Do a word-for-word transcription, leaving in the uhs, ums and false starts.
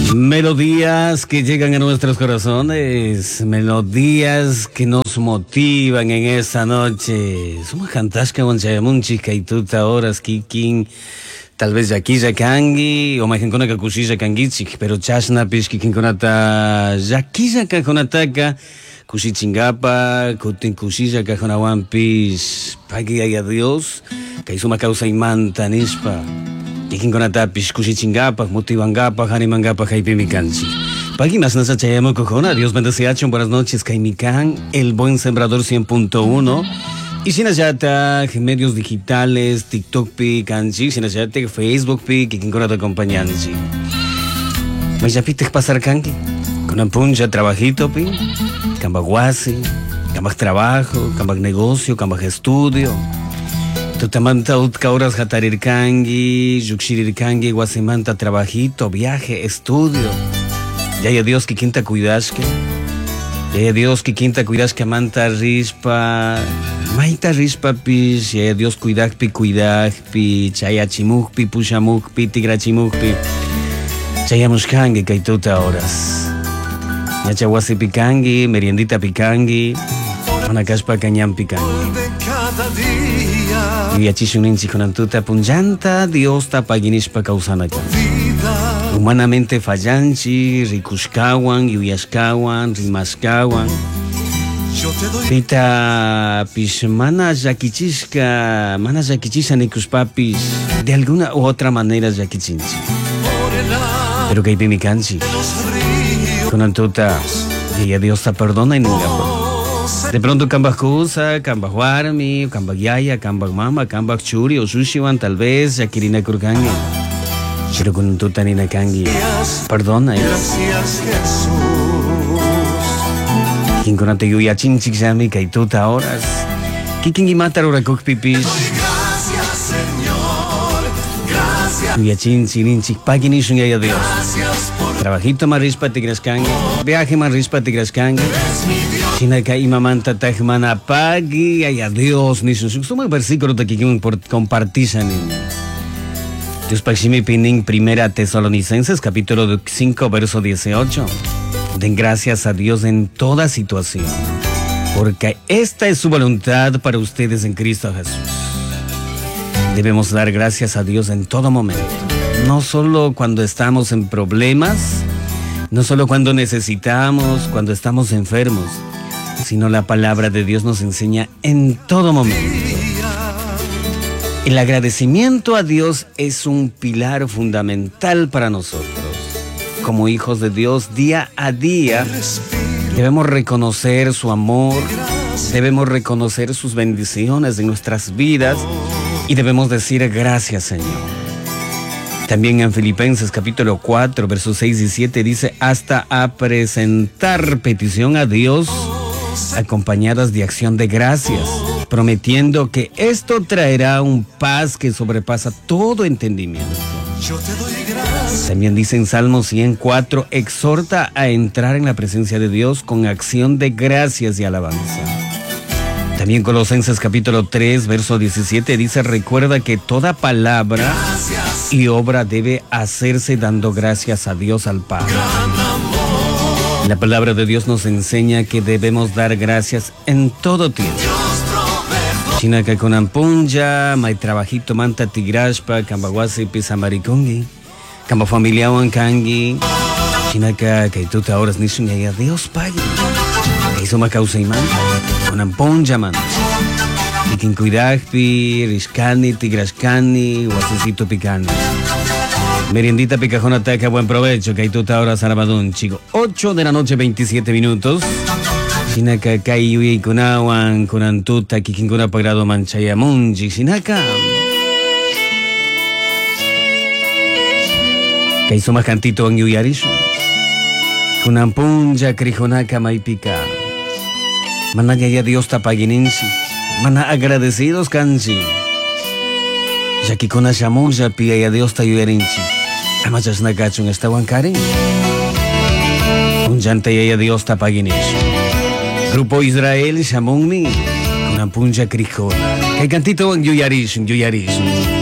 Melodías que llegan a nuestros corazones, melodías que nos motivan en esta noche. Somos cantasca wanchayamunchi kaituta horas kikin, tal vez aquí yakangi o majenkona kakushi yakangichik, pero chashna pish kikinkonata yakilla kakonataka kushichinggapa kutin kushilla kajonawan pish pagi ay a Dios kaisuma causa imanta nishpa. Kikinkonatapish kushichingapaj, motivangapaj, animangapaj haipimikanchi. Páginas nasa chayamo cojona. Dios bendeciachon, buenas noches, Caimicán, el buen sembrador cien punto uno. Y sinayata, medios digitales, TikTok pi, kanchi, sinayata, Facebook pi, kikinkonata acompañanchi. Mayapitej pasar kanki, con ampuncha trabajito pi, cambaguasi, cambaj trabajo, cambaj negocio, cambaj estudio. Tutamanta utka horas jatarirkangi, yukshirirkangi, guasimanta trabajito, viaje, estudio. Yaya Dios que quinta cuidasque. Yaya Dios que quinta cuidasque manta rispa. Maita rispa pis, yaya Dios cuidakpi cuidakpi, chayachimukpi, pushamukpi, tigrachimukpi. Chayamushkangi kaituta horas. Yachaguasi pikangi, meriendita pikangi. Manakashpa kanyam pikangi. Y achisuninchi konantuta punjanta Dios tapaginishpa kausanaka. Humanamente fallanchi, rikushkawan, yuyashkawan, rimaskawan. Pita pish mana yakichishka, mana yakichisha nikushpapis, de alguna u otra manera yakichinchi. Pero que mi kanchi. Konantuta, y a Dios ta perdona y ningapa. De pronto kambaj kusa, kambaj warmi, kambaj yaya, kambaj mama, kambaj churi o sushiwan tal vez yakirina kurkangi. Pero con tu tanina kangi. Perdona. Gracias Jesús. Kinkonate yuya chinchik sami kaituta horas. Kikingi matar urakuk pipis. Gracias Señor. Gracias. Yuya chinchik ninchik paginishun yaya Dios. Trabajito marispa tigraskangi. Viaje marispa tigraskangi. Chinaka imamanta tajmana pagi, ay a Dios, ni su suma versículo de que compartizan. Dios pachimi pining primera Tesalonicenses, capítulo cinco, verso dieciocho. Den gracias a Dios en toda situación, porque esta es su voluntad para ustedes en Cristo Jesús. Debemos dar gracias a Dios en todo momento, no solo cuando estamos en problemas, no solo cuando necesitamos, cuando estamos enfermos, sino la palabra de Dios nos enseña en todo momento. El agradecimiento a Dios es un pilar fundamental para nosotros. Como hijos de Dios, día a día, debemos reconocer su amor, debemos reconocer sus bendiciones en nuestras vidas y debemos decir gracias, Señor. También en Filipenses capítulo cuatro, versos seis y siete dice, hasta a presentar petición a Dios acompañadas de acción de gracias, prometiendo que esto traerá un paz que sobrepasa todo entendimiento. También dice en Salmo cien cuatro, exhorta a entrar en la presencia de Dios con acción de gracias y alabanza. También Colosenses capítulo tres, verso diecisiete dice, recuerda que toda palabra y obra debe hacerse dando gracias a Dios al Padre. La palabra de Dios nos enseña que debemos dar gracias en todo tiempo. Chinaka con ampunja, may trabajito manta tigrashpa, cambaguasi pisamarikongi, camba familia wankangi, chinaka kaituta horas nishun yaya Dios pague. Kaisoma causa imanta, con ampunja manta. Ikin cuidagpi, rishkani, tigrashkani, wasicito picani. Meriendita picajona taca, buen provecho, que hay tuta hora sarabadón, chico. ocho de la noche, veintisiete minutos. Sinaka kaiwi kunawan, kunantuta, kikinkuna pagrado manchayamunji, sinaka. Kaisoma cantito ang yuyarisho. Kunampunja krijonaka maipika. Mana yaya Dios tapagininsi. Mana agradecidos kansi. Yakikuna shamuja pia ya Dios tayuyarinchi. Amachas nakachun estaban karen. Un llante ya Dios tapaginish. Grupo Israel shamunmi. Una punja crijona. Que cantito en yuyarish, yuyarish.